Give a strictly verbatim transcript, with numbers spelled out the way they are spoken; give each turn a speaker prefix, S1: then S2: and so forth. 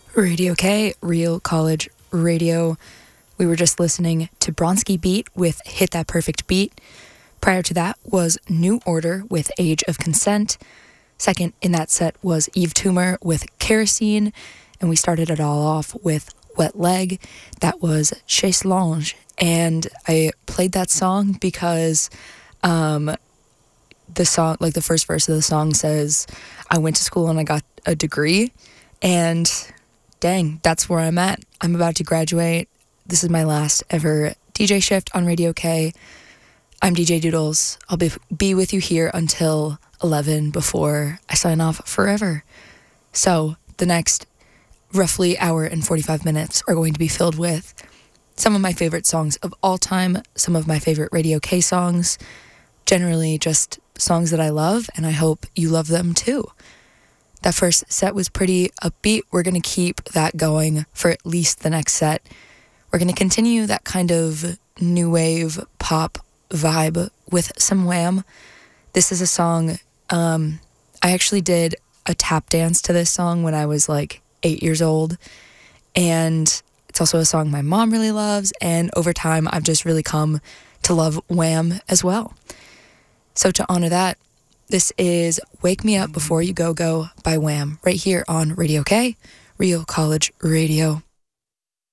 S1: Radio K, Real College Radio. We were just listening to Bronski Beat with Hit That Perfect Beat. Prior to that was New Order with Age of Consent. Second in that set was Eve Toomer with Kerosene. And we started it all off with Wet Leg. That was Chez Lange. And I played that song because um, the song, like the first verse of the song says, I went to school and I got a degree. And dang, that's where I'm at. I'm about to graduate. This is my last ever D J shift on Radio K. I'm D J Doodles. I'll be, be with you here until eleven before I sign off forever. So the next roughly hour and forty-five minutes are going to be filled with some of my favorite songs of all time, some of my favorite Radio K songs, generally just songs that I love, and I hope you love them too. That first set was pretty upbeat. We're going to keep that going for at least the next set. We're going to continue that kind of new wave pop vibe with some Wham. This is a song, um, I actually did a tap dance to this song when I was like eight years old. And it's also a song my mom really loves. And over time, I've just really come to love Wham as well. So to honor that, this is Wake Me Up Before You Go Go by Wham right here on Radio K, Real College Radio.